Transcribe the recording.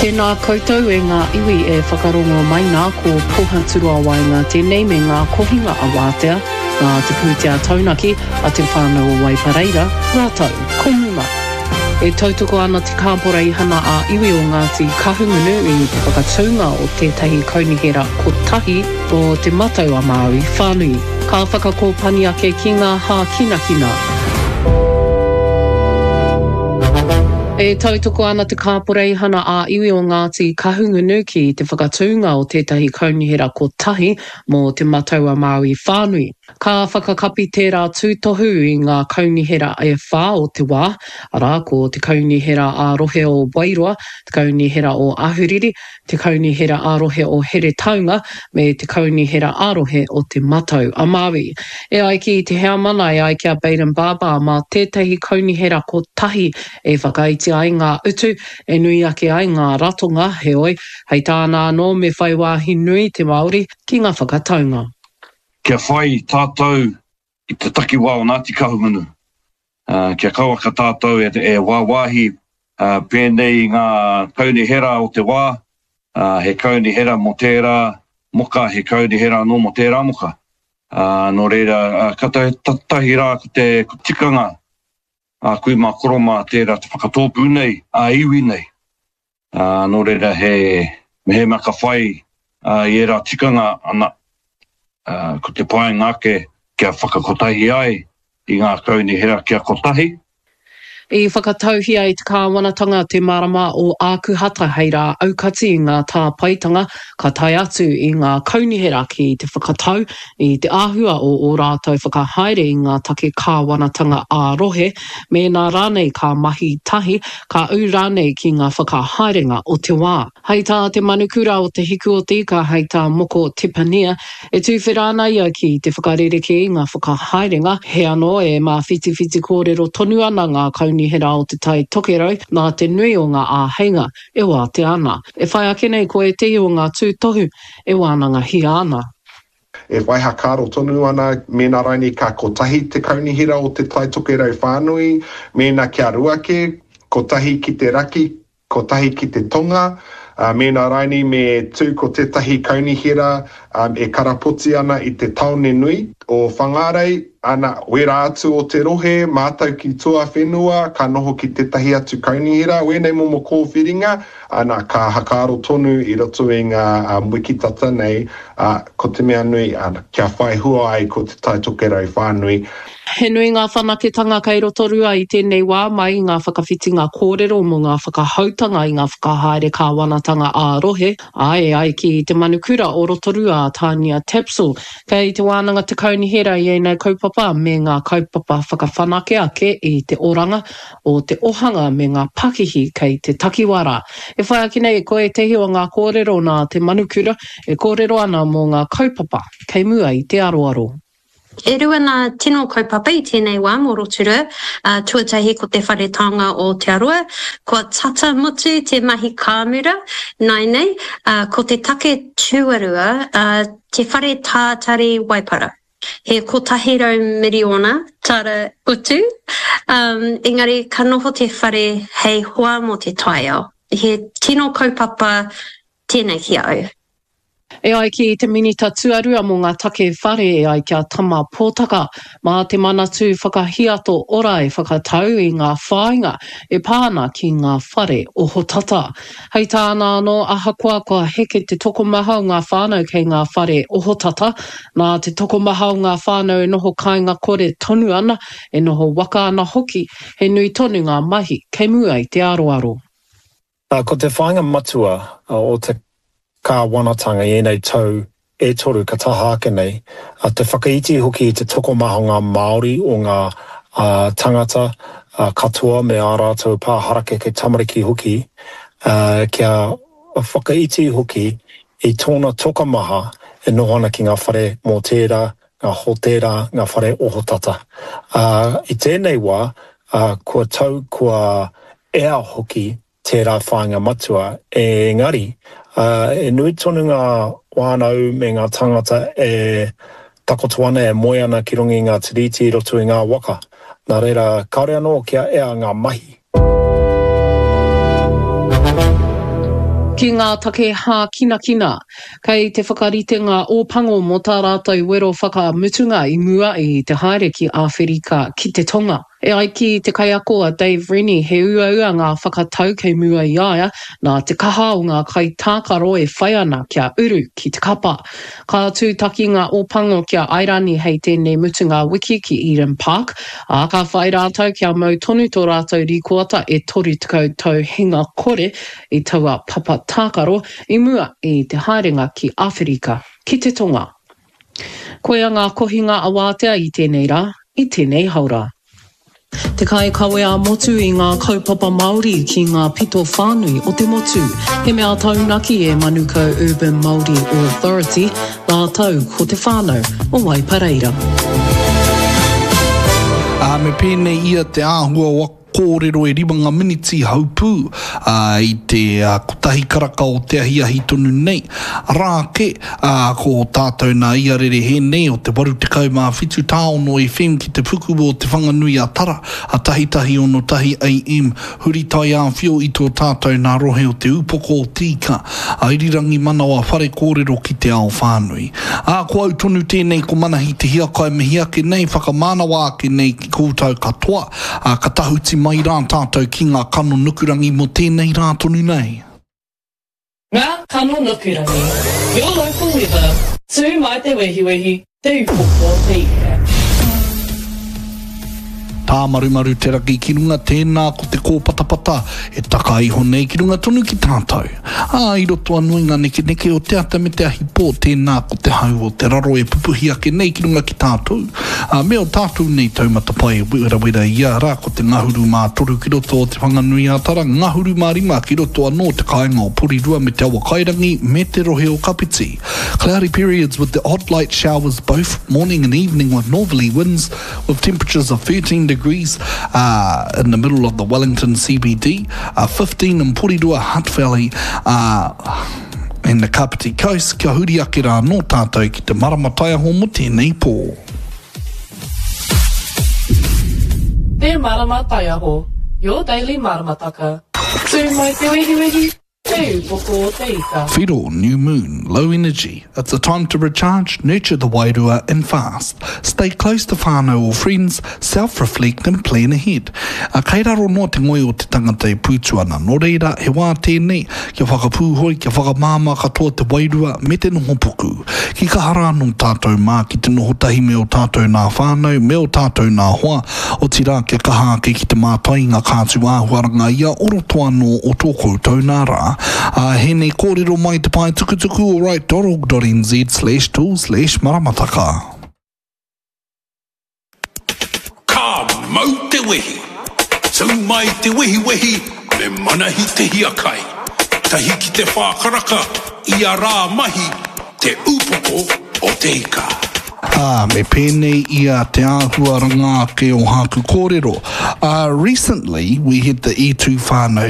Tēnā koutou e ngā iwi e whakarongo mai nā ko pohaturua wai ngā tēnei me ngā kohinga a wātea, ngā te pūtea taunaki a te whānau wai pareira, rātau, komuma. E tautoko ana te kāpora i hana a iwi o Ngāti Kahungunu i te whakatunga o tētahi kaunihera kotahi o te matau a Māori whānui. Ka whakakōpani ake ki ngā hākinakina. E tautoko ana te kāpora i hana a iwi o Ngāti Kahungunu ki te whakatunga o tētahi kaunihera kotahi mō te matau a Māori whānui. Ka whakakapi tērā tūtohu i ngā kaunihera e whā o te wā, arā ko te kaunihera ārohe o Wairua, te kaunihera o Ahuriri, te kaunihera ārohe o Here Taunga, me te kaunihera ārohe o te matau a Māori. E ai ki te hea mana e ai kia Baden Baba mā tētahi kaunihera kotahi e whakaiti ai ngā utu, e nui ake ai ngā ratonga, heoi, hei tāna anō me whai wāhi nui te Māori ki ngā whakataunga. Kia whai tātou i te takiwā o Ngāti Kahungunu. Kia kauaka tātou e wāwahi pēnei ngā kaunihera o te wā, he kaunihera mo tērā moka, he kaunihera no mo tērā moka. Nō reira, kata he tahi rā ko te tikanga, kui mā koroma tērā te whakatōpu nei, iwi nei. Nō reira, he maka whai i era tikanga ana. Ko te pai ngāke kia whakakotahi ai i ngā kaunihera kia kotahi. I whakatauhia i te kāwanatanga te marama o ākuhata hei rā aukati i ngā tāpaitanga ka tai atu i ngā kaunihera ki te whakatau i te āhua o rātou whakahaere i ngā take kāwanatanga ārohe me nā rānei ka mahi tahi ka ū rānei ki ngā whakahaerenga o te wā. Hei tā te manukura o te hiku o tika hei tā moko tipania e tūwhirana ia ki te whakarereke i ngā whakahaerenga he anō e mā whiti kōrero tonu ana ngā kaunihera o te tai tokerau nā te nui o ngā āheinga e wā te ana. E whai ake nei ko e tehi o ngā tūtohu e wānanga hi ana. E waiha kāro tonu ana me nā raini ka kotahi te kaunihera o te tai tokerau whānui, me nā kia ruake, kotahi ki te raki, kotahi ki te tonga, me nā raini me tū ko tētahi kaunihera e karapoti ana i te taone nui o whangarei, ana wera atu o te rohe, mātau ki tua whenua, ka noho ki tētahi atu kaunihera, wēnei momo kōwhiringa, ana ka hakaro tonu i roto i ngā wikitata nei, ko te mea nui, kia whai hua ai ko te tai tokerau whānui. He nui ngā whanaketanga kei roto rua i tēnei wā mai ngā whakawhitinga kōrero mo ngā whakahautanga i ngā whakahaere kāwanatanga ārohe. Ai ki te manukura o roto rua Tania Tapsell, kei te wānanga te kaunihera i nei kaupapa me ngā kaupapa whakawhanake ake i te oranga o te ohanga me ngā pakihi kei te takiwara. E whai ake nei ko e tehi o ngā kōrero nā te manukura e kōrero ana mo ngā kaupapa kei mua i te aroaro. E rua nā tino kaupapa i tēnei wā mō Rotorua, tuatahi ko te wharetanga o te aroa, ko tata mutu te mahi kāmura, nei, ko te take tuarua, te whare tātari waipara. He kotahi rau miriona, tara utu, engari ka noho te whare hei hoa mo te taiao. He tino kaupapa tēnei ki au. E ai ki te minita tuarua mo ngā take whare e ai kia tama pōtaka, mā te manatu whakahiato ora e whakatau i ngā whāinga e pāna ki ngā whare o hotata. Hei tāna anō ahakoa kua heke te tokomaha o ngā whānau kei ngā whare o hotata, nā te tokomaha o ngā whānau e noho kāinga kore tonu ana, e noho waka ana hoki, he nui tonu ngā mahi kei mua i te aroaro. Ko te whāinga matua o te ka wanatanga i enei tau e toru ka taha ake nei, te whakaiti hoki i te tokomaha ngā Māori o ngā tangata katoa me ā rātou pāharake kei tamariki hoki, kia whakaiti hoki i tōna tokomaha e noho ana ki ngā whare mō tērā, ngā hotera, ngā whare ohotata. I tēnei wā, kua tau kua ea hoki tērā whāinga matua, engari, e nui tonu ngā wānau me ngā tangata e takoto ana e moe ana ki rongi ngā tiriti roto i ngā waka. Nā reira, kaore anō kia ea ngā mahi. Ki ngā take hā kina kina, kei te whakarite ngā ōpango mō tā rātou wero whakamutunga I mua I te haere ki Āwherika ki te tonga. E ai ki te kaiakoa Dave Rennie he ua ngā whakatau kei mua I aia, nā te kaha o ngā kai tākaro e whai ana kia uru ki te kapa. Ka tūtaki ngā ōpango kia airani hei tēnei mutunga wiki ki Eden Park, a ka whai rātou kia mau tonu tō rātou rikoata e toru tukau tau hinga kore I taua papa tākaro I mua I te haerenga ki Āwherika ki te tonga. Koea ngā kohinga a wātea I tēnei rā, I tēnei haura. Te kai kawea motu I ngā kaupapa Māori ki ngā pito whānui o te motu. He mea taunaki e Manukau Urban Māori Authority, nā tau ko te whānau o Waipareira. Me pēnei ia te āhua waka kōrero e riwanga miniti haupū I te kotahi karaka o te ahi tonu nei. Rāke, ko tātou nā iarere he nei o te waru te kaumāwhitu tāono FM ki te puku o te whanganui a tara, a tahitahi ono tahi AM, huri tai a whio I tō tātou nā rohe o te upoko o tika, a irirangi manawa whare kōrero ki te ao whānui. Ko au tonu tēnei ko manahi te hiakai me hiake nei, whakamānawa ake nei ki kōtau katoa, ka tahuti mai rā tātou ki ngā kano nukurangi mo tēnei rā tonu nei. Ngā kano nukurangi. Your local weather. Tū mai te wehiwehi, te upoko te ika. Tā marumaru te raki ki runga tēnā ko te kōpatapata e taka iho nei ki runga tonu ki tātou. I roto anuinga neke o te ata me te ahi pō tēnā ko te hau o te raro e pupuhi ake nei ki runga ki tātou. Me o tātou nei taumata pai wera ia rā ko te ngahuru mā toru ki roto o te whanganui a tara, ngahuru mā rima ki roto anō te kāinga o porirua me te awa kairangi me te rohe o kapiti. Cloudy periods with the odd light showers both morning and evening with northerly winds with temperatures of 13 degrees in the middle of the Wellington CBD, 15 in Porirua, Hutt Valley, in the Kapiti Coast. Kia huri ake rā nō tātou ki te maramatai ho mo tēnei pō. Te maramatai aho, your daily maramataka. Tū mai te wehiwehi. Whiro, new moon, low energy. It's a time to recharge, nurture the wairua and fast. Stay close to whānau or friends, self-reflect and plan ahead. Kei raro noa te ngoi o te tangata e pūtuana. Nō reira, he wā tēnei, kia whakapūhoi, kia whakamāma katoa te wairua me te noho puku. Ki ka hara anō tātou mā ki te noho tahi me o tātou nā whānau, me o tātou nā hoa, o tira kia kaha ake ki te mātai ngā kātu āhuaranga ia oroto anō o tōkou tau nā rā. Hene kōrero mai te pai tukutuku o right.org.nz/tool/maramataka. Ka mau te wehi. Tau mai te wehi me manahi te hiakai. Tahi ki te whākaraka I a rā mahi te upoko o te ika. Me pēnei ia te āhuaranga ke o haku kōrero. Recently, we had the E2 whānau